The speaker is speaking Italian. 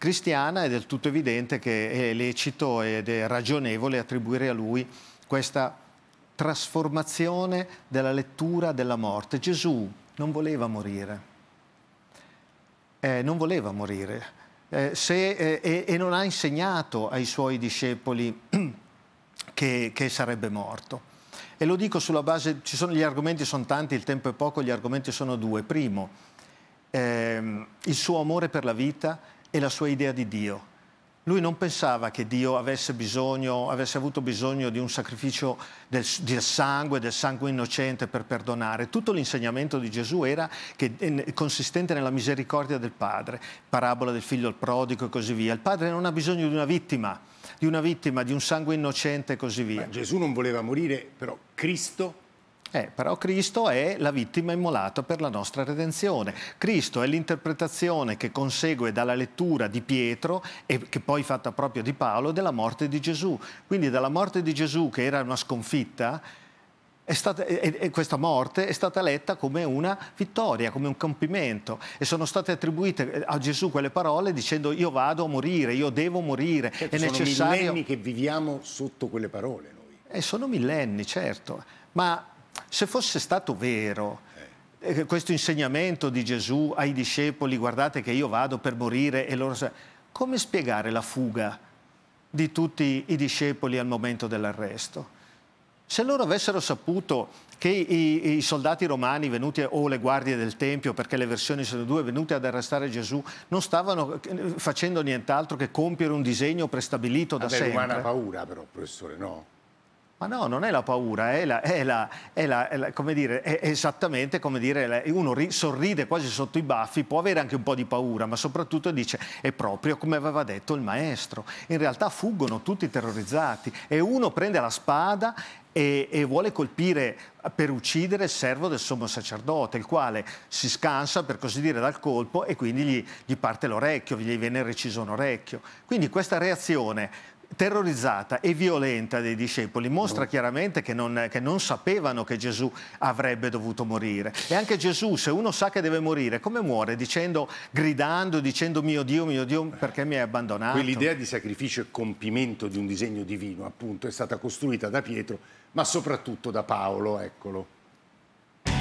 cristiana è del tutto evidente che è lecito ed è ragionevole attribuire a lui questa trasformazione della lettura della morte. Gesù non voleva morire, non voleva morire e non ha insegnato ai suoi discepoli che sarebbe morto. E lo dico sulla base, gli argomenti sono tanti, il tempo è poco, gli argomenti sono due. Primo, il suo amore per la vita e la sua idea di Dio. Lui non pensava che Dio avesse avuto bisogno di un sacrificio del sangue innocente per perdonare. Tutto l'insegnamento di Gesù era consistente nella misericordia del Padre, parabola del figlio al prodigo e così via. Il Padre non ha bisogno di una vittima, di un sangue innocente e così via. Ma Gesù non voleva morire, però Cristo... Però Cristo è la vittima immolata per la nostra redenzione. Cristo è l'interpretazione che consegue dalla lettura di Pietro e che poi fatta proprio di Paolo della morte di Gesù. Quindi dalla morte di Gesù, che era una sconfitta, questa morte è stata letta come una vittoria, come un compimento, e sono state attribuite a Gesù quelle parole dicendo: io vado a morire, io devo morire, è necessario. Sono millenni che viviamo sotto quelle parole noi. Sono millenni, certo, ma se fosse stato vero questo insegnamento di Gesù ai discepoli, guardate che io vado per morire, e loro come spiegare la fuga di tutti i discepoli al momento dell'arresto? Se loro avessero saputo che i soldati romani venuti, o le guardie del Tempio, perché le versioni sono due, venuti ad arrestare Gesù, non stavano facendo nient'altro che compiere un disegno prestabilito da sempre. Umana paura però, professore, no? Ma no, non è la paura, come dire, è esattamente come dire, uno sorride quasi sotto i baffi, può avere anche un po' di paura, ma soprattutto dice: è proprio come aveva detto il maestro. In realtà fuggono tutti terrorizzati e uno prende la spada e vuole colpire per uccidere il servo del sommo sacerdote, il quale si scansa, per così dire, dal colpo, e quindi gli parte l'orecchio, gli viene reciso un orecchio. Quindi questa reazione terrorizzata e violenta dei discepoli mostra chiaramente che non sapevano che Gesù avrebbe dovuto morire. E anche Gesù, se uno sa che deve morire, come muore? Gridando, dicendo mio Dio, perché mi hai abbandonato? Quell'idea di sacrificio e compimento di un disegno divino, appunto, è stata costruita da Pietro, ma soprattutto da Paolo, eccolo.